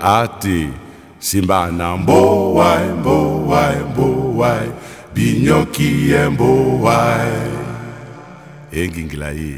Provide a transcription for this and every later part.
ati simbana mbowai mbowai mbowai binyoki mbowai engingila hii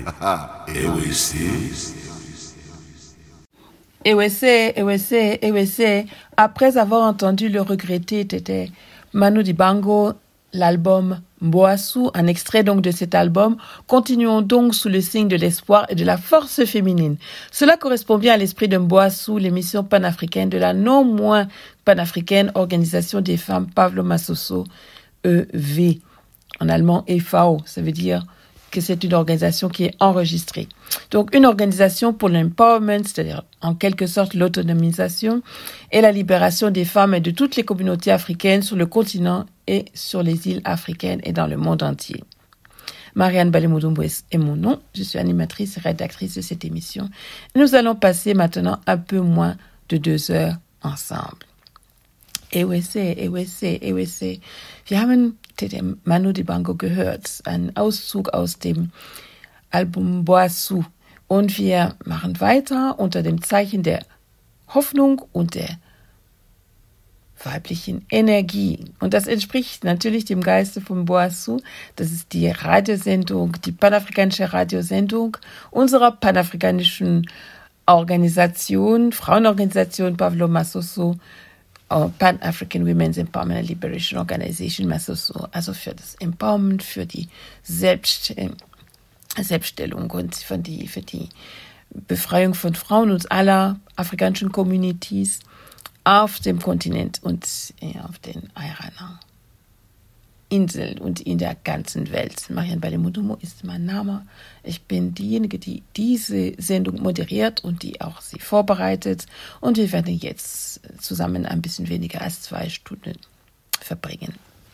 Ewese. Après avoir entendu le regretté Tete Manu Dibango, l'album Mboassou, un extrait donc de cet album, continuons donc sous le signe de l'espoir et de la force féminine. Cela correspond bien à l'esprit de Mboassou, l'émission panafricaine de la non moins panafricaine Organisation des femmes Pavlo Massoso, EV, en allemand EV, ça veut dire que c'est une organisation qui est enregistrée. Donc, une organisation pour l'empowerment, c'est-à-dire en quelque sorte l'autonomisation et la libération des femmes et de toutes les communautés africaines sur le continent et sur les îles africaines et dans le monde entier. Marianne Balemudumbo est mon nom. Je suis animatrice et rédactrice de cette émission. Nous allons passer maintenant un peu moins de 2 heures ensemble. Ewese. Wir haben Manu Dibango gehört, einen Auszug aus dem Album Mboassou. Und wir machen weiter unter dem Zeichen der Hoffnung und der weiblichen Energie. Und das entspricht natürlich dem Geiste von Mboassou. Das ist die Radiosendung, die panafrikanische Radiosendung unserer panafrikanischen Organisation, Frauenorganisation Pavlo Massoso, Pan-African Women's Empowerment and Liberation Organization, Massoso, also für das Empowerment, für die Selbststellung und für die Befreiung von Frauen und aller afrikanischen Communities auf dem Kontinent und auf den Airaner Inseln und in der ganzen Welt. Marianne Balemudumbo ist mein Name. Ich bin diejenige, die diese Sendung moderiert und die auch sie vorbereitet. Und wir werden jetzt zusammen ein bisschen weniger als 2 Stunden verbringen.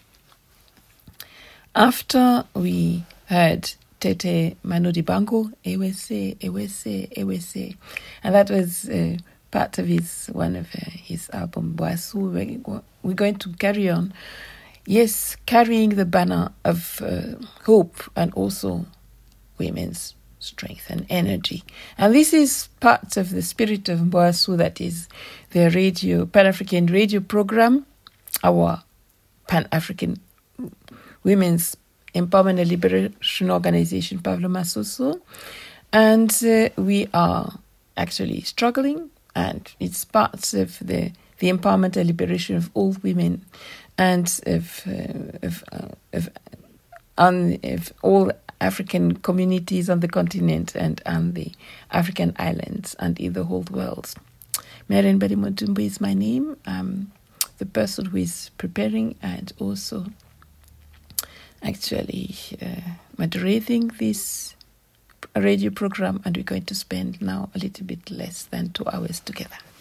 After we heard Tete Manu Dibango, Ewese, and that was part of one of his album Mboassou. We're going to carry on. Yes, carrying the banner of hope and also women's strength and energy. And this is part of the spirit of Mboassou, that is the Pan-African radio program, our Pan-African Women's Empowerment and Liberation Organization, Pavlo Massoso. And we are actually struggling, and it's part of the empowerment and liberation of all women and of all African communities on the continent and on the African islands and in the whole world. Marianne Balemudumbo is my name. I'm the person who is preparing and also actually moderating this radio program, and we're going to spend now a little bit less than 2 hours together.